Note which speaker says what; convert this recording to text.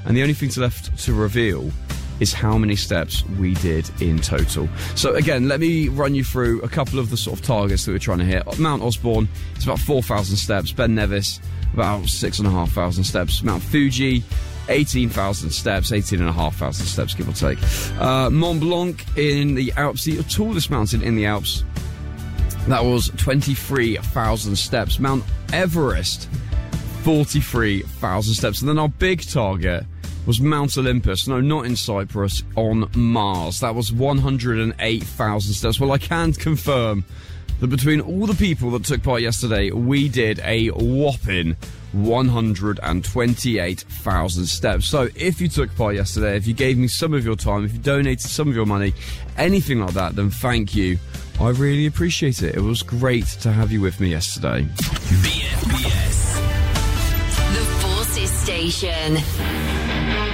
Speaker 1: And the only thing left to reveal is how many steps we did in total. So again, let me run you through a couple of the sort of targets that we're trying to hit. Mount Osborne, it's about 4,000 steps. Ben Nevis, about 6,500 steps. Mount Fuji, 18,000 steps, 18,500 steps, give or take. Mont Blanc in the Alps, the tallest mountain in the Alps, that was 23,000 steps. Mount Everest, 43,000 steps. And then our big target was Mount Olympus. No, not in Cyprus, on Mars. That was 108,000 steps. Well, I can confirm that between all the people that took part yesterday, we did a whopping 128,000 steps. So if you took part yesterday, if you gave me some of your time, if you donated some of your money, anything like that, then thank you. I really appreciate it. It was great to have you with me yesterday.
Speaker 2: BFBS, the Forces Station.